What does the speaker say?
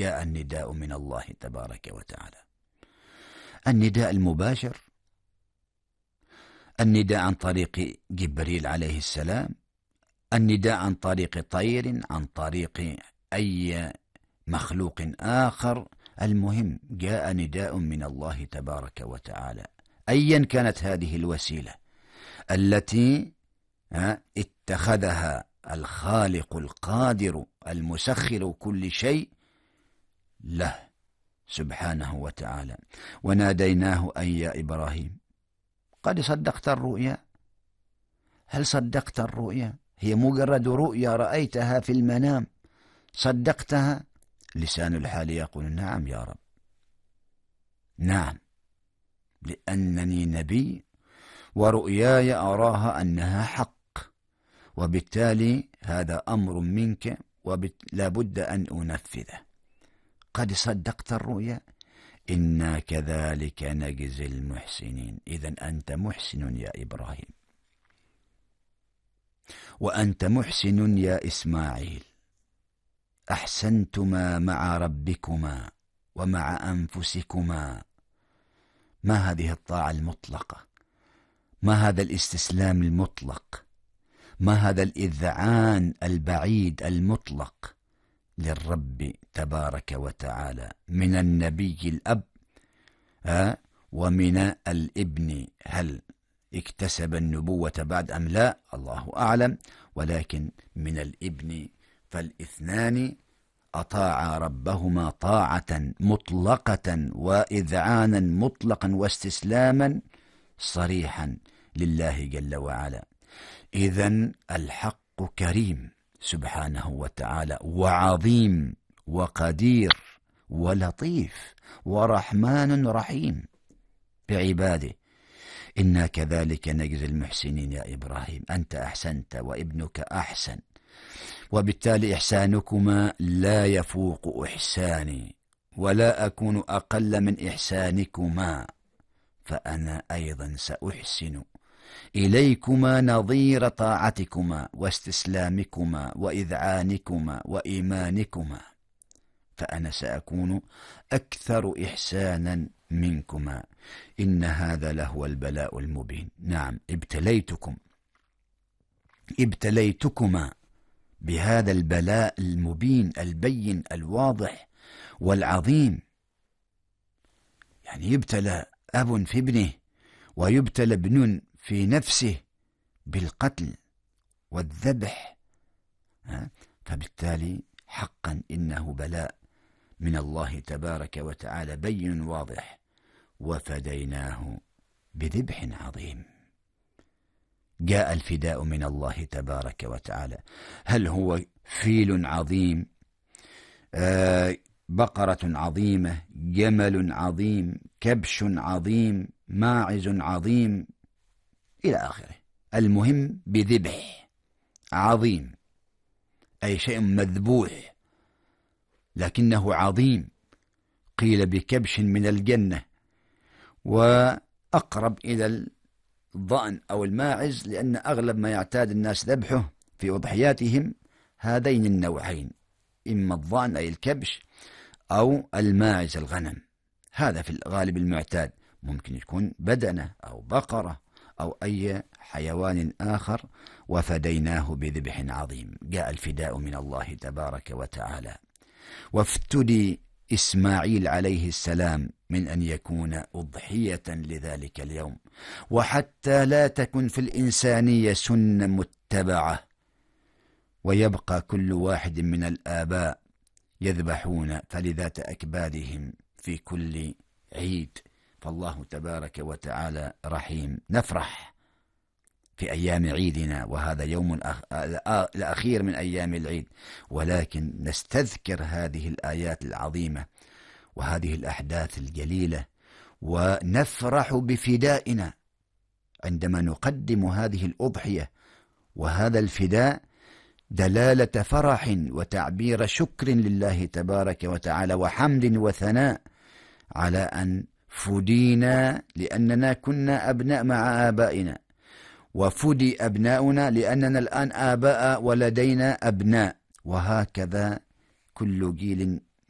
جاء النداء من الله تبارك وتعالى، النداء المباشر، النداء عن طريق جبريل عليه السلام، النداء عن طريق طير، عن طريق أي مخلوق آخر، المهم جاء نداء من الله تبارك وتعالى، أيا كانت هذه الوسيلة التي اتخذها الخالق القادر المسخر كل شيء له سبحانه وتعالى. وناديناه أن يا إبراهيم قد صدقت الرؤيا. هل صدقت الرؤيا؟ هي مجرد رؤيا رأيتها في المنام، صدقتها؟ لسان الحال يقول نعم يا رب، نعم، لأنني نبي ورؤياي أراها أنها حق، وبالتالي هذا أمر منك ولا بد أن أنفذه. قد صدقت الرؤيا، إنا كذلك نجزي المحسنين. إذن أنت محسن يا إبراهيم، وأنت محسن يا إسماعيل، أحسنتما مع ربكما ومع أنفسكما. ما هذه الطاعة المطلقة؟ ما هذا الاستسلام المطلق؟ ما هذا الإذعان البعيد المطلق للرب تبارك وتعالى من النبي الأب ومن الابن؟ هل اكتسب النبوة بعد أم لا؟ الله أعلم، ولكن من الابن فالاثنان أطاعا ربهما طاعة مطلقة وإذعانا مطلقا واستسلاما صريحا لله جل وعلا. إذن الحق كريم سبحانه وتعالى، وعظيم وقدير ولطيف ورحمن رحيم بعباده. إنا كذلك نجزي المحسنين يا إبراهيم، أنت أحسنت وابنك أحسن، وبالتالي إحسانكما لا يفوق إحساني ولا أكون أقل من إحسانكما، فأنا أيضا سأحسن إليكما نظير طاعتكما واستسلامكما وإذعانكما وإيمانكما، فأنا سأكون أكثر إحسانا منكما. إن هذا لهو البلاء المبين. نعم، ابتليتكما بهذا البلاء المبين البين الواضح والعظيم. يعني يبتلى أب في ابنه، ويبتلى ابن في نفسه بالقتل والذبح، فبالتالي حقا إنه بلاء من الله تبارك وتعالى بين واضح. وفديناه بذبح عظيم. جاء الفداء من الله تبارك وتعالى. هل هو فيل عظيم، بقرة عظيمة، جمل عظيم، كبش عظيم، ماعز عظيم إلى آخره؟ المهم بذبح عظيم، أي شيء مذبوح لكنه عظيم. قيل بكبش من الجنة، وأقرب إلى الضأن أو الماعز، لأن أغلب ما يعتاد الناس ذبحه في أضحياتهم هذين النوعين، إما الضأن أي الكبش أو الماعز الغنم. هذا في الغالب المعتاد، ممكن يكون بدنة أو بقرة أو أي حيوان آخر. وفديناه بذبح عظيم. جاء الفداء من الله تبارك وتعالى. وافتدي إسماعيل عليه السلام من أن يكون أضحية لذلك اليوم، وحتى لا تكن في الإنسانية سنة متبعة، ويبقى كل واحد من الآباء يذبحون فلذات أكبادهم في كل عيد. فالله تبارك وتعالى رحيم. نفرح في أيام عيدنا، وهذا يوم الأخير من أيام العيد، ولكن نستذكر هذه الآيات العظيمة وهذه الأحداث الجليلة، ونفرح بفدائنا عندما نقدم هذه الأضحية. وهذا الفداء دلالة فرح وتعبير شكر لله تبارك وتعالى وحمد وثناء على أن فدينا لأننا كنا أبناء مع آبائنا، وفدي أبناؤنا لأننا الآن آباء ولدينا أبناء، وهكذا كل جيل